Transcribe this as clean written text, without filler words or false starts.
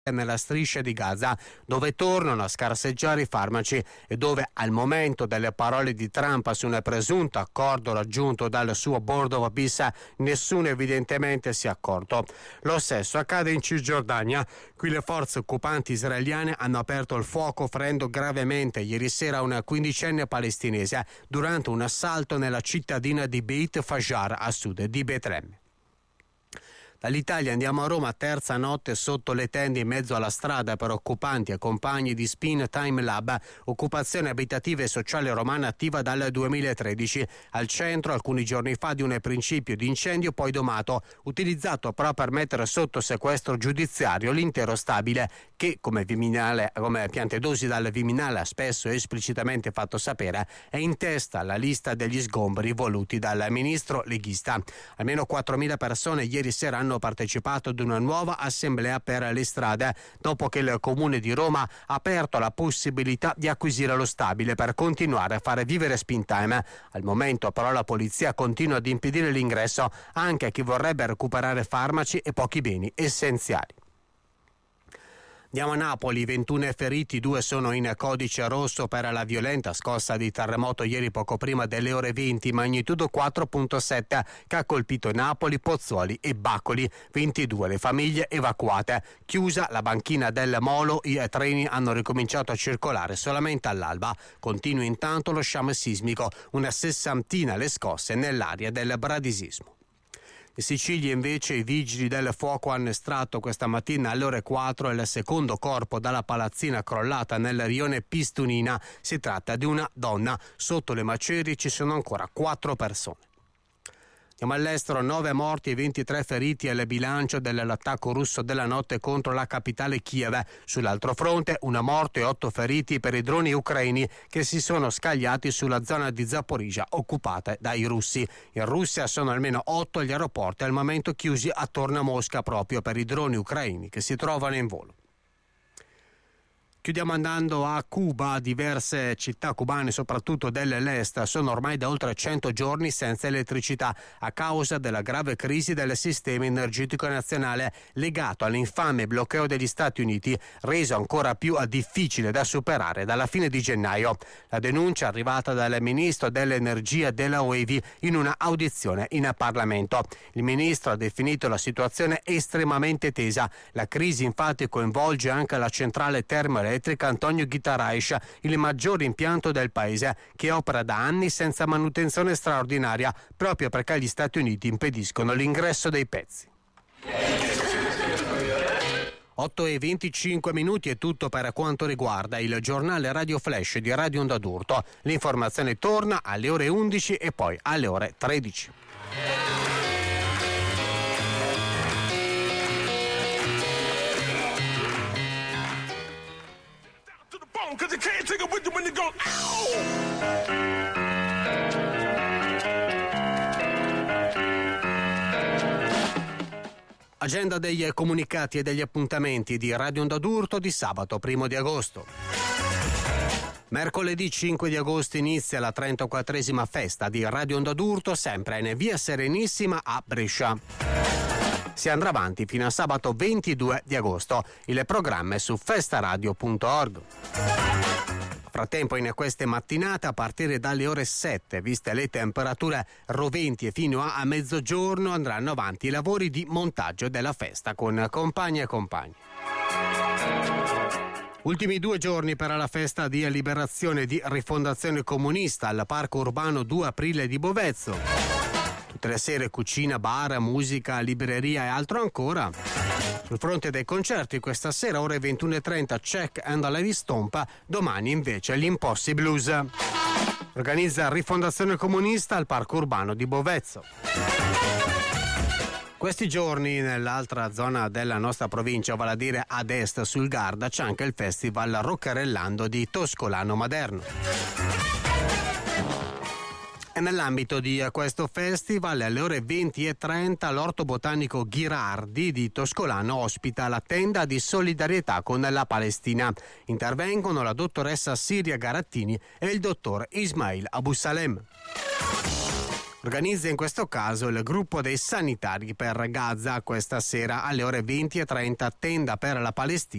nella striscia di Gaza, dove tornano a scarseggiare i farmaci e dove al momento delle parole di Trump su un presunto accordo raggiunto dal suo Board of Peace nessuno evidentemente si è accorto. Lo stesso accade in Cisgiordania. Qui le forze occupanti israeliane hanno aperto il fuoco ferendo gravemente ieri sera una quindicenne palestinese durante un assalto nella cittadina di Beit Fajar a sud di Betlemme. Dall'Italia andiamo a Roma, terza notte sotto le tende in mezzo alla strada per occupanti e compagni di Spin Time Lab, occupazione abitativa e sociale romana attiva dal 2013, al centro alcuni giorni fa di un principio di incendio poi domato, utilizzato però per mettere sotto sequestro giudiziario l'intero stabile che, come Piantedosi dal Viminale ha spesso esplicitamente fatto sapere, è in testa alla lista degli sgomberi voluti dal ministro leghista. Almeno 4.000 persone ieri sera hanno partecipato ad una nuova assemblea per le strade dopo che il Comune di Roma ha aperto la possibilità di acquisire lo stabile per continuare a fare vivere Spin Time. Al momento però la polizia continua ad impedire l'ingresso anche a chi vorrebbe recuperare farmaci e pochi beni essenziali. Andiamo a Napoli, 21 feriti, 2 sono in codice rosso per la violenta scossa di terremoto ieri poco prima delle ore 20, magnitudo 4.7 che ha colpito Napoli, Pozzuoli e Baccoli, 22 le famiglie evacuate. Chiusa la banchina del Molo, i treni hanno ricominciato a circolare solamente all'alba. Continua intanto lo sciame sismico, una sessantina le scosse nell'area del bradisismo. In Sicilia invece i vigili del fuoco hanno estratto questa mattina alle ore 4 il secondo corpo dalla palazzina crollata nel rione Pistunina. Si tratta di una donna. Sotto le macerie ci sono ancora 4 persone. Andiamo all'estero, 9 morti e 23 feriti è il bilancio dell'attacco russo della notte contro la capitale Kiev. Sull'altro fronte, una morte e 8 feriti per i droni ucraini che si sono scagliati sulla zona di Zaporizhzhia occupata dai russi. In Russia sono almeno 8 gli aeroporti al momento chiusi attorno a Mosca proprio per i droni ucraini che si trovano in volo. Chiudiamo andando a Cuba. Diverse città cubane, soprattutto dell'est, sono ormai da oltre 100 giorni senza elettricità a causa della grave crisi del sistema energetico nazionale legato all'infame blocceo degli Stati Uniti, reso ancora più difficile da superare dalla fine di gennaio. La denuncia è arrivata dal ministro dell'energia della UEVI in una audizione in Parlamento. Il ministro ha definito la situazione estremamente tesa. La crisi infatti coinvolge anche la centrale termoelettrica Antonio Guitaraish, il maggiore impianto del paese, che opera da anni senza manutenzione straordinaria proprio perché gli Stati Uniti impediscono l'ingresso dei pezzi. 8:25 è tutto per quanto riguarda il giornale Radio Flash di Radio Onda d'Urto. L'informazione torna alle ore 11 e poi alle ore 13. Cause you can't take it with you when you go, Agenda degli comunicati e degli appuntamenti di Radio Onda d'Urto di sabato 1 di agosto. Mercoledì 5 di agosto inizia la 34esima festa di Radio Onda d'Urto, sempre in via Serenissima a Brescia. Si andrà avanti fino a sabato 22 di agosto. Il programma è su festaradio.org. Frattempo in queste mattinate a partire dalle ore 7, viste le temperature roventi e fino a mezzogiorno, andranno avanti i lavori di montaggio della festa con compagni e compagni. Ultimi 2 giorni per la festa di liberazione di Rifondazione Comunista al Parco Urbano 2 Aprile di Bovezzo. Tutte le sere cucina, bar, musica, libreria e altro ancora. Sul fronte dei concerti questa sera ore 21:30 Check and Lady Stomp, domani invece gli Impossi Blues. Organizza Rifondazione Comunista al Parco Urbano di Bovezzo. Questi giorni nell'altra zona della nostra provincia, vale a dire ad est sul Garda, c'è anche il festival Roccarellando di Toscolano Maderno. E nell'ambito di questo festival alle ore 20:30 l'Orto Botanico Ghirardi di Toscolano ospita la tenda di solidarietà con la Palestina. Intervengono la dottoressa Siria Garattini e il dottor Ismail Abu Salem. organizza in questo caso il gruppo dei sanitari per Gaza. Questa sera alle ore 20:30 tenda per la Palestina